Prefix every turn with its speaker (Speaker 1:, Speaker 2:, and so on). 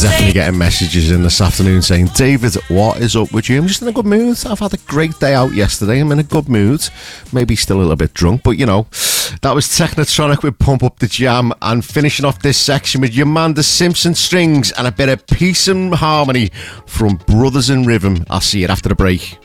Speaker 1: Definitely getting messages in this afternoon saying, David, what is up with you? I'm just in a good mood. I've had a great day out yesterday. I'm in a good mood. Maybe still a little bit drunk, but you know, that was Technotronic with Pump Up the Jam, and finishing off this section with your man the Simpson Strings and a bit of peace and harmony from Brothers in Rhythm. I'll see you after the break.